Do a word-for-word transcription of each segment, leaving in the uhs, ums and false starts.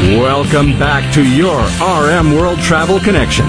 Welcome back to your R M World Travel Connection.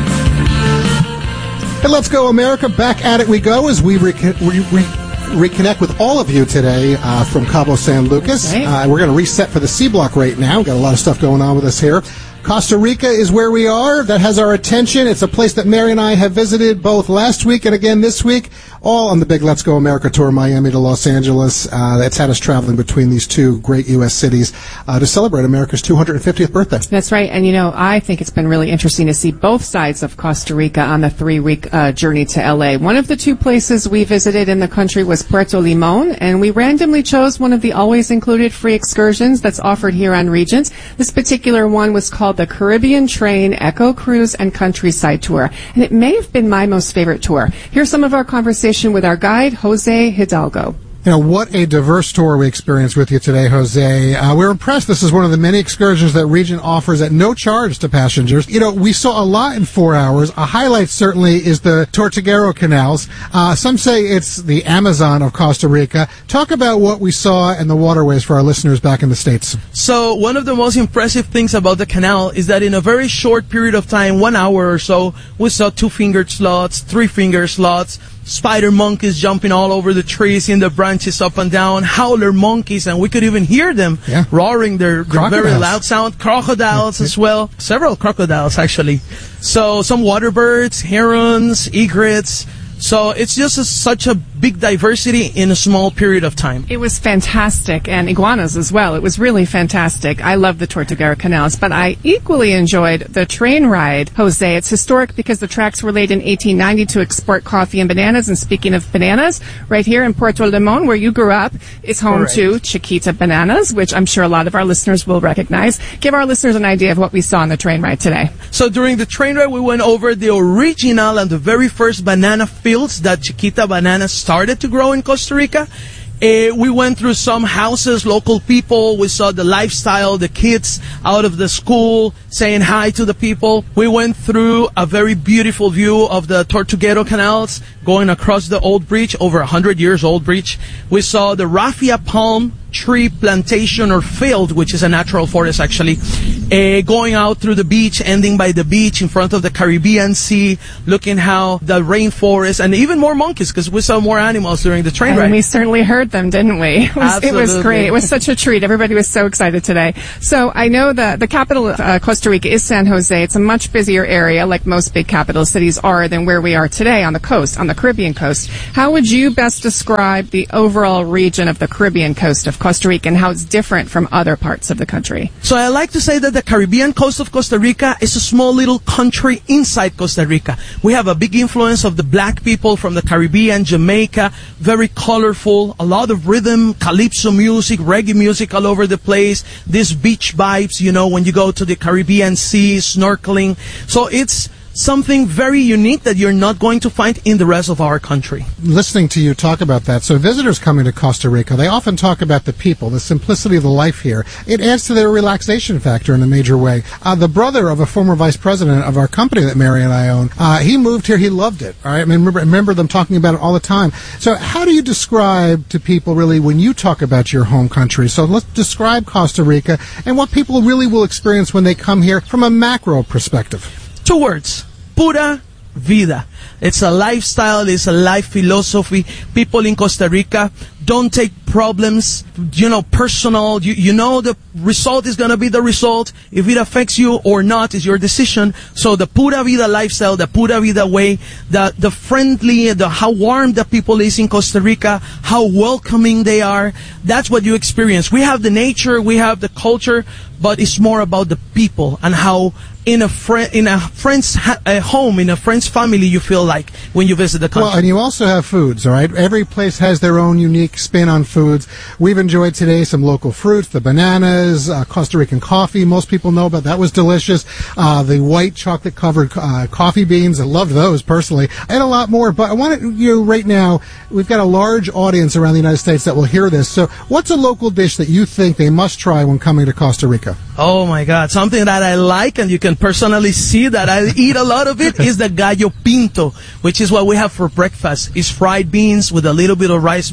And let's go, America. Back at it we go as we re- re- re- reconnect with all of you today uh, from Cabo San Lucas. Okay. Uh, we're going to reset for the C Block right now. We've got a lot of stuff going on with us here. Costa Rica is where we are. That has our attention. It's a place that Mary and I have visited both last week and again this week, all on the big Let's Go America tour, Miami to Los Angeles. Uh, that's had us traveling between these two great U S cities uh, to celebrate America's two hundred fiftieth birthday. That's right. And, you know, I think it's been really interesting to see both sides of Costa Rica on the three-week uh, journey to L A. One of the two places we visited in the country was Puerto Limon, and we randomly chose one of the always-included free excursions that's offered here on Regent. This particular one was called the Caribbean Train Eco Cruise and Countryside Tour, and it may have been my most favorite tour. Here's some of our conversation with our guide, Jose Hidalgo. You know, what a diverse tour we experienced with you today, Jose. Uh, we're impressed. This is one of the many excursions that Regent offers at no charge to passengers. You know, we saw a lot in four hours. A highlight certainly is the Tortuguero canals. Uh, some say it's the Amazon of Costa Rica. Talk about what we saw in the waterways for our listeners back in the States. So one of the most impressive things about the canal is that in a very short period of time, one hour or so, we saw two-fingered sloths, three-fingered sloths, spider monkeys jumping all over the trees in the branches up and down, howler monkeys, and we could even hear them yeah. roaring their, their very loud sound. Crocodiles as well. Several crocodiles, actually. So some water birds, herons, egrets. So it's just a, such a big diversity in a small period of time. It was fantastic, and iguanas as well. It was really fantastic. I love the Tortuguero canals, but I equally enjoyed the train ride, Jose. It's historic because the tracks were laid in eighteen ninety to export coffee and bananas. And speaking of bananas, right here in Puerto Limon, where you grew up, is home Correct. to Chiquita Bananas, which I'm sure a lot of our listeners will recognize. Give our listeners an idea of what we saw on the train ride today. So during the train ride, we went over the original and the very first banana fields that Chiquita Bananas started to grow in Costa Rica. Uh, we went through some houses, local people. We saw the lifestyle, the kids out of the school saying hi to the people. We went through a very beautiful view of the Tortuguero canals going across the old bridge, over a hundred years old bridge. We saw the raffia palm tree plantation or field, which is a natural forest actually, uh, going out through the beach, ending by the beach in front of the Caribbean Sea, looking how the rainforest, and even more monkeys because we saw more animals during the train and ride. We certainly heard them, didn't we? It was, it was great. It was such a treat. Everybody was so excited today. So I know that the capital of uh, Costa Rica is San Jose. It's a much busier area, like most big capital cities are, than where we are today on the coast, on the Caribbean coast. How would you best describe the overall region of the Caribbean coast of Costa Rica and how it's different from other parts of the country? So I like to say that the Caribbean coast of Costa Rica is a small little country inside Costa Rica. We have a big influence of the black people from the Caribbean, Jamaica, very colorful, a lot of rhythm, calypso music, reggae music all over the place, these beach vibes, you know, when you go to the Caribbean Sea, snorkeling. So it's something very unique that you're not going to find in the rest of our country. Listening to you talk about that, so visitors coming to Costa Rica, they often talk about the people, the simplicity of the life here. It adds to their relaxation factor in a major way. Uh, the brother of a former vice president of our company that Mary and I own, uh, he moved here, he loved it. All right, I mean, remember, remember them talking about it all the time. So how do you describe to people really when you talk about your home country? So let's describe Costa Rica and what people really will experience when they come here from a macro perspective. Two words. Pura vida. It's a lifestyle, it's a life philosophy. People in Costa Rica don't take problems, you know, personal. You, you know the result is going to be the result. If it affects you or not is your decision. So the pura vida lifestyle, the pura vida way, the, the friendly, the how warm the people is in Costa Rica, how welcoming they are, that's what you experience. We have the nature, we have the culture, but it's more about the people and how in a friend, in a friend's ha- a home, in a friend's family, you feel like when you visit the country. Well, and you also have foods, all right? Every place has their own unique spin on foods. We've enjoyed today some local fruits, the bananas, uh, Costa Rican coffee. Most people know about that. Was delicious. Uh, the white chocolate-covered uh, coffee beans. I loved those personally, and a lot more. But I want to, you know, right now we've got a large audience around the United States that will hear this. So, what's a local dish that you think they must try when coming to Costa Rica? Oh my God, something that I like, and you can personally see that I eat a lot of it, is the gallo pinto, which is what we have for breakfast. It's fried beans with a little bit of rice mixed up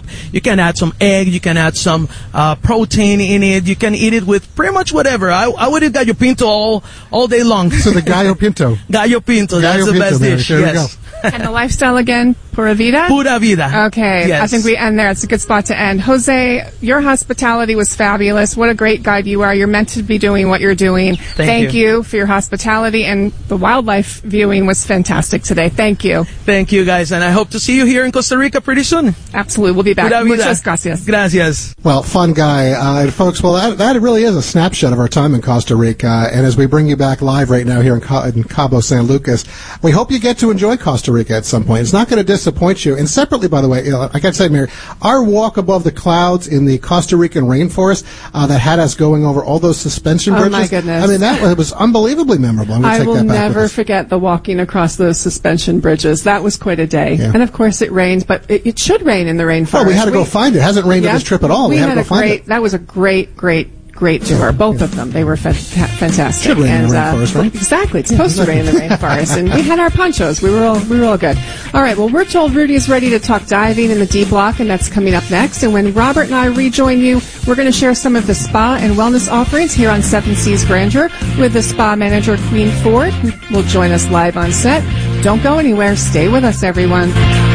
You can add some egg. You can add some uh, protein in it. You can eat it with pretty much whatever. I, I would eat gallo pinto all all day long. So the gallo pinto. Gallo pinto. Gallo that's the pinto, best Mary. dish. There yes. we go. And the lifestyle again, Pura Vida? Pura Vida. Okay, Yes. I think we end there. It's a good spot to end. Jose, your hospitality was fabulous. What a great guide you are. You're meant to be doing what you're doing. Thank Thank you. you for your hospitality, and the wildlife viewing was fantastic today. Thank you. Thank you, guys, and I hope to see you here in Costa Rica pretty soon. Absolutely. We'll be back. Pura Vida. Muchas gracias. Gracias. Well, fun guy. Uh, and folks, well, that, that really is a snapshot of our time in Costa Rica. And as we bring you back live right now here in, Ca- in Cabo San Lucas, we hope you get to enjoy Costa Rica at some point. It's not going to disappoint you. And separately, by the way, you know, like I said, Mary, our walk above the clouds in the Costa Rican rainforest uh, that had us going over all those suspension Oh, bridges. my goodness. I mean, that was unbelievably memorable. I'm going to I take will that back with never us. forget the walking across those suspension bridges. That was quite a day. Yeah. And of course it rained, but it, it should rain in the rainforest. Well, we had to go find it. It hasn't rained on this trip at all. We, We had, had to a go find great, it. that was a great, great, great tour. Both of them. They were fa- fa- fantastic. Should rain in and, the rainforest, uh, right? Exactly. It's supposed to rain in the rainforest. And we had our ponchos. We were all, we were all good. All right. Well, we're told Rudy is ready to talk diving in the D block, and that's coming up next. And when Robert and I rejoin you, we're going to share some of the spa and wellness offerings here on Seven Seas Grandeur with the spa manager, Queen Ford, who will join us live on set. Don't go anywhere. Stay with us, everyone.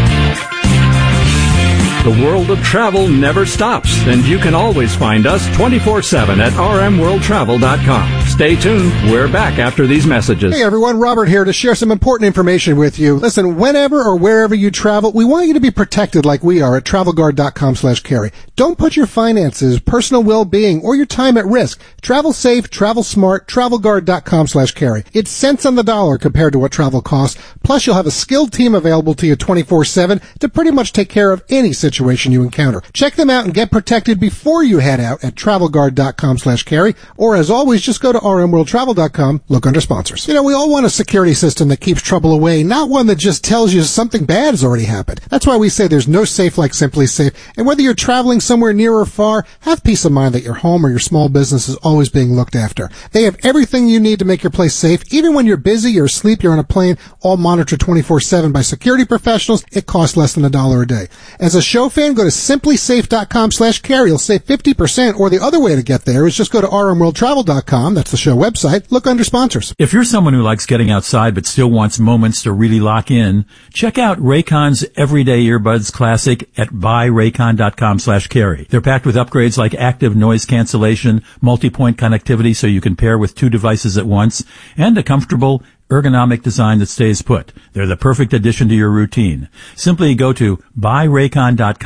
The world of travel never stops, and you can always find us twenty-four seven at r m world travel dot com. Stay tuned. We're back after these messages. Hey everyone, Robert here to share some important information with you. Listen, whenever or wherever you travel, we want you to be protected like we are at travel guard dot com slash carry. Don't put your finances, personal well-being, or your time at risk. Travel safe, travel smart, travel guard dot com slash carry. It's cents on the dollar compared to what travel costs. Plus, you'll have a skilled team available to you twenty-four seven to pretty much take care of any situation you encounter. Check them out and get protected before you head out at travel guard dot com slash carry, or as always, just go to r m world travel dot com, look under sponsors. You know, we all want a security system that keeps trouble away, not one that just tells you something bad has already happened. That's why we say there's no safe like Simply Safe, and whether you're traveling somewhere near or far, have peace of mind that your home or your small business is always being looked after. They have everything you need to make your place safe. Even when you're busy, you're asleep, you're on a plane, all monitored twenty-four seven by security professionals. It costs less than a dollar a day. As a show fan, go to simply safe dot com slash carry. You'll save fifty percent, or the other way to get there is just go to r m world travel dot com. That's the show website. Look under sponsors. If you're someone who likes getting outside but still wants moments to really lock in, check out Raycon's Everyday Earbuds Classic at buy raycon dot com slash carry. They're packed with upgrades like active noise cancellation, multi-point connectivity so you can pair with two devices at once, and a comfortable ergonomic design that stays put. They're the perfect addition to your routine. Simply go to buy raycon dot com